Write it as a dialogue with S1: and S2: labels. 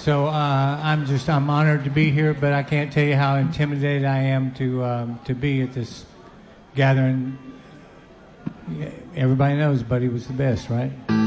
S1: So I'm honored to be here, but I can't tell you how intimidated I am to be at this gathering. Everybody knows Buddy was the best, right?